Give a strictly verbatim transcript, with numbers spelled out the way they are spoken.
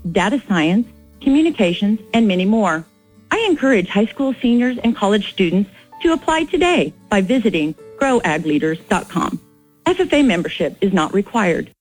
data science, communications, and many more. I encourage high school seniors and college students to apply today by visiting grow ag leaders dot com. F F A membership is not required.